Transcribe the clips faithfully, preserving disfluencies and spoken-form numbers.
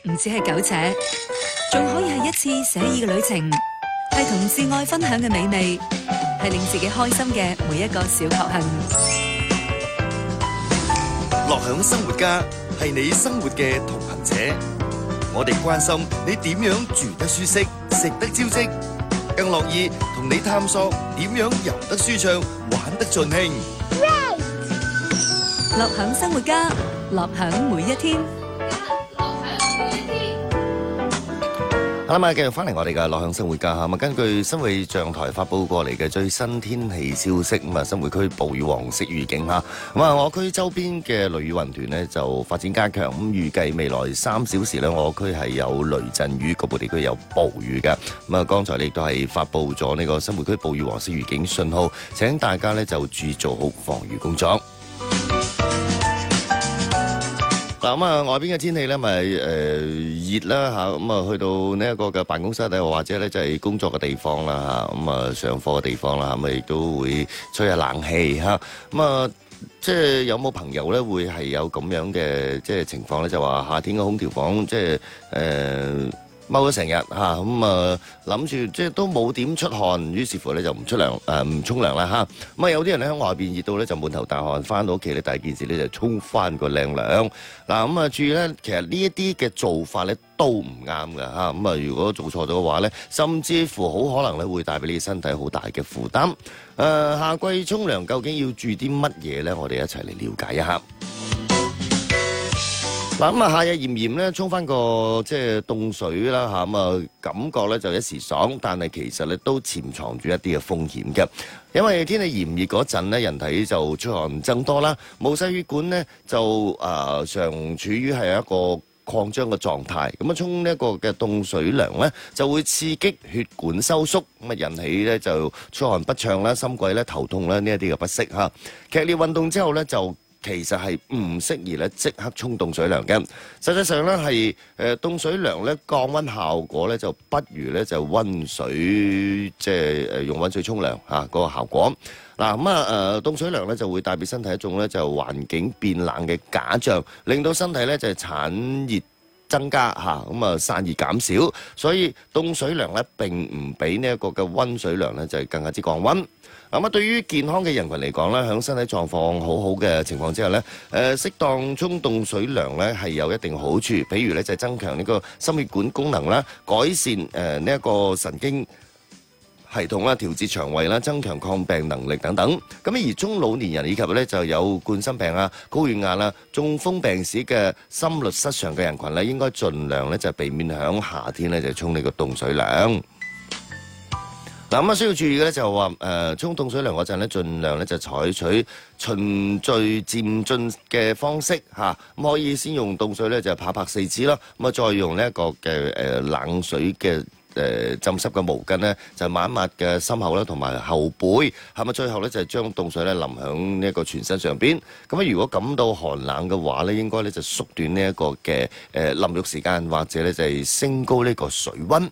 唔止係苟且，仲可以係一次寫意嘅旅程，係同摯愛分享嘅美味，係令自己開心嘅每一個小確幸。 樂享生活家係你生活嘅同行者，我哋關心你點樣住得舒適、食得招積，更樂意同你探索點樣遊得舒暢、玩得盡興。 樂享生活家，樂享每一天。 好啦，繼續翻嚟我哋嘅樂享生活家嚇，咁根據新會象台發布過嚟嘅最新天氣消息，咁啊新會區暴雨黃色預警嚇，咁啊我區周邊嘅雷雨雲團呢就發展加強，咁預計未來三小時呢，我區係有雷陣雨，局部地區有暴雨嘅。咁啊剛才你亦都係發布咗呢個新會區暴雨黃色預警信號，請大家呢就注意做好防禦工作。嗱咁啊，外邊嘅天氣咧，咪誒熱啦嚇，咁啊去到呢一個嘅辦公室咧，或者咧就係工作嘅地方啦嚇，咁啊上課嘅地方啦，咁啊亦都會吹下冷氣嚇，咁啊即係有冇朋友咧會係有咁樣嘅即係情況咧？就話夏天嘅空調房即係誒踎咗成日嚇，咁啊諗住即係都冇點出汗，於是乎咧就唔出涼誒唔沖涼啦嚇。咁啊有啲人咧喺外邊熱到咧就滿頭大汗，翻到屋企咧第一件事咧就沖翻個靚涼。嗱咁啊注意咧，其實呢一啲嘅做法咧都唔啱㗎嚇。咁啊如果做錯咗嘅話咧，甚至乎好可能咧會帶俾你身體好大嘅負擔。誒、呃、夏季沖涼究竟要注意啲乜嘢咧？我哋一齊嚟了解一下。嗱咁啊，夏日炎炎咧，沖翻個即係凍水啦嚇，咁啊感覺咧就一時爽，但係其實咧都潛藏住一啲嘅風險嘅。因為天氣炎熱嗰陣咧，人體就出汗增多啦，毛細血管咧就啊、呃、常處於係一個擴張嘅狀態，咁啊沖呢一個嘅凍水涼咧，就會刺激血管收縮，咁啊引起咧就出汗不暢啦、心悸咧、頭痛啦呢一啲嘅不適嚇。劇烈運動之後咧就其實係唔適宜咧即刻沖凍水涼嘅。實際上咧係誒凍水涼咧降溫效果咧就不如咧就溫水即係誒用溫水沖涼嚇嗰個效果。嗱咁啊誒凍水涼咧就會帶俾身體一種咧就環境變冷嘅假象，令到身體咧就係產熱增加嚇，咁啊散熱減少，所以凍水涼咧並唔比呢一個嘅溫水涼咧就係更加之降溫。咁啊，對於健康嘅人群嚟講咧，喺身體狀況好好嘅情況之下咧，誒適當沖凍水涼咧係有一定好處，比如咧就係增強呢個心血管功能啦，改善誒呢一個神經系統啦，調節腸胃啦，增強抗病能力等等。咁而中老年人以及咧就有冠心病啊、高血壓啦、中風病史嘅心律失常嘅人群咧，應該盡量咧就避免喺夏天咧就沖呢個凍水涼。嗱咁啊，需要注意嘅咧就話誒沖凍水涼嗰陣咧，盡量咧就採取循序漸進嘅方式嚇，咁可以先用凍水咧就拍拍四肢啦，咁啊再用呢一個嘅誒冷水嘅誒浸濕嘅毛巾咧，就抹一抹嘅心口啦同埋後背，係咪最後咧就係將凍水咧淋響呢一個全身上邊。咁啊，如果感到寒冷嘅話咧，應該咧就縮短呢一個嘅誒淋浴時間，或者咧就係升高呢個水溫。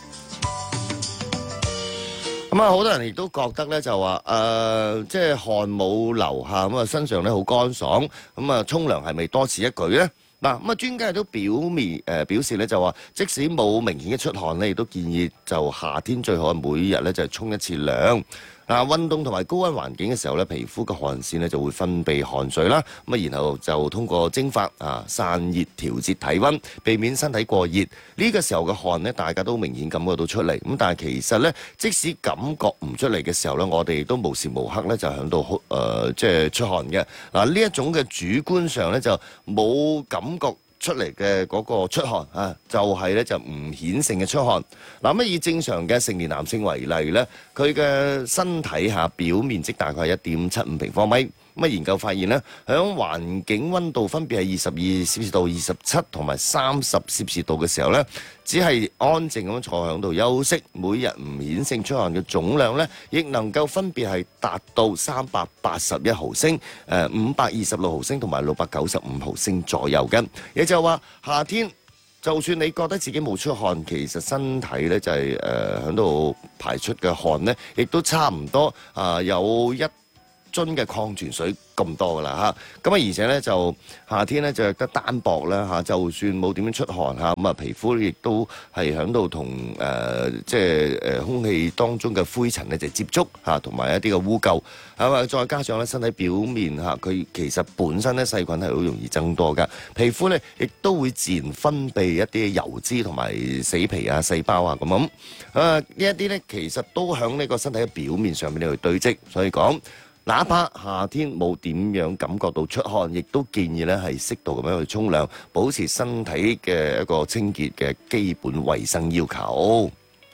咁啊，好多人亦都覺得咧，就話誒，即係汗冇流下，咁啊身上咧好乾爽，咁啊沖涼係咪多此一舉咧？嗱，咁啊專家亦都表面誒表示咧，就話即使冇明顯嘅出汗咧，亦都建議就夏天最好每日咧就係沖一次涼。嗱，運動同埋高溫環境嘅時候咧，皮膚嘅汗腺咧就會分泌汗水啦，咁啊，然後就通過蒸發啊散熱調節體溫，避免身體過熱。呢個時候嘅汗咧，大家都明顯感覺到出嚟。咁但係其實咧，即使感覺唔出嚟嘅時候咧，我哋都無時無刻咧就喺度誒即係出汗嘅。嗱，呢一種嘅主觀上咧就冇感覺出嚟嘅嗰個出汗啊，就係咧就唔顯性嘅出汗。嗱，咁以正常嘅成年男性為例咧，佢嘅身體下表面積大概係一點七五平方米。咁啊，研究發現咧，喺環境溫度分別係二十二攝氏度、二十七同埋三十攝氏度嘅時候咧，只係安靜咁坐喺度休息，每日唔顯性出汗嘅總量咧，亦能夠分別係達到三百八十一毫升、誒五百二十六毫升同埋六百九十五毫升左右嘅。也就係話夏天，就算你覺得自己冇出汗，其實身體咧就係誒喺度排出嘅汗咧，亦都差唔多啊、呃、有一樽嘅礦泉水咁多噶啦嚇。咁啊而且咧就夏天咧就得單薄啦嚇，就算冇點樣出汗嚇，咁啊皮膚亦都係喺度同誒即係誒空氣當中嘅灰塵咧就接觸嚇，同埋一啲嘅污垢，係嘛？再加上咧身體表面嚇，佢其實本身咧細菌係好容易增多㗎，皮膚咧亦都會自然分泌一啲油脂同埋死皮啊、細胞啊咁樣。啊呢一啲咧其實都喺呢個身體嘅表面上面去堆積，所以講。哪怕夏天冇點樣感覺到出汗，亦都建議咧係適度咁樣去沖涼，保持身體嘅一個清潔嘅基本衛生要求。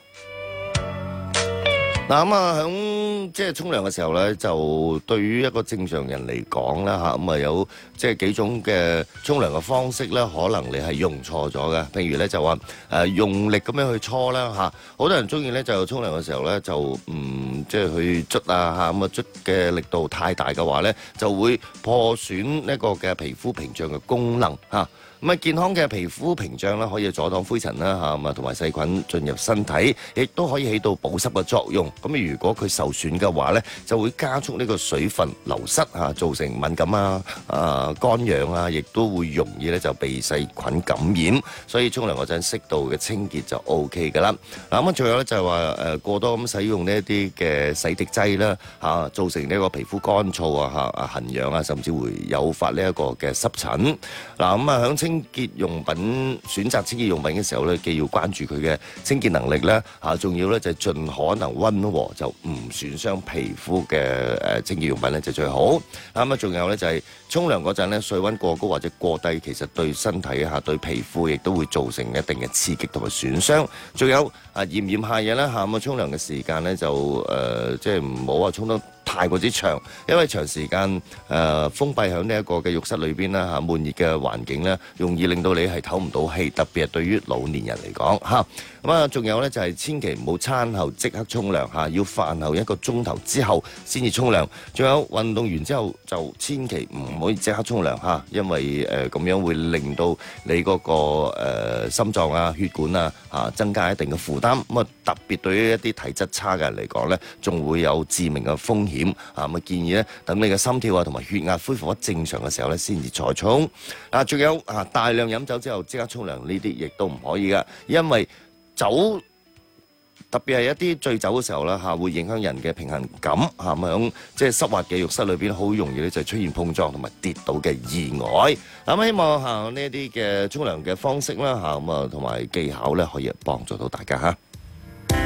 嗱咁啊，響即係沖涼嘅時候咧，就對於一個正常人嚟講啦嚇，咁啊有即係幾種嘅沖涼嘅方式咧，可能你係用錯咗嘅。譬如咧就話誒用力咁樣去搓啦嚇，好多人中意咧就沖涼嘅時候咧就唔即係去捽啊嚇，咁啊捽嘅力度太大嘅話咧，就會破損呢個嘅皮膚屏障嘅功能嚇。咁啊，健康嘅皮膚屏障咧，可以阻擋灰塵啦嚇，咁啊同埋細菌進入身體，亦都可以起到保濕嘅作用。咁如果佢受損嘅話咧，就會加速呢個水分流失嚇，造成敏感啊、啊乾癢啊，亦都會容易咧就被細菌感染。所以沖涼嗰陣適度嘅清潔就 O K 㗎啦。嗱咁啊，仲有咧就係話誒過多咁使用呢一啲嘅洗滌劑啦嚇，造成呢個皮膚乾燥啊嚇、啊痕癢啊，甚至會誘發呢一個嘅濕疹。嗱咁啊響清清潔用品選擇清潔用品嘅時候咧，既要關注佢嘅清潔能力咧，嚇，仲要咧就盡可能溫和，就唔損傷皮膚嘅誒清潔用品咧就最好。咁啊，仲有咧就係沖涼嗰陣咧，水溫過高或者過低，其實對身體嚇對皮膚亦都會造成一定嘅刺激同埋損傷。仲有啊，炎炎夏日咧嚇，咁啊沖涼嘅時間咧就誒即係唔好話沖得太過之長，因為長時間誒、呃、封閉喺呢一個嘅浴室裏邊啦嚇，悶熱嘅環境咧，容易令到你係唞唔到氣，特別係對於老年人嚟講嚇。咁啊，仲有咧就係、是、千祈唔好餐後即刻沖涼嚇，要飯後一個鐘頭之後先至沖涼。仲有運動完之後就千祈唔可以即刻沖涼嚇，因為誒咁、呃、樣會令到你嗰、那個、呃、心臟啊、血管啊嚇增加一定嘅負擔。咁啊，特別對於一啲體質差嘅人嚟講咧，仲會有致命嘅風險啊！咁啊建議咧，等你嘅心跳啊同埋血壓恢復得正常嘅時候咧，先至再沖。啊，仲有啊，大量飲酒之後即刻沖涼呢啲亦都唔可以噶，因為酒特別係一啲醉酒嘅時候啦嚇，會影響人嘅平衡感嚇，咁樣即係濕滑嘅浴室裏邊，好容易咧就出現碰撞同埋跌倒嘅意外。咁希望嚇呢一啲嘅沖涼嘅方式啦嚇，咁啊同埋技巧咧，可以幫助到大家嚇。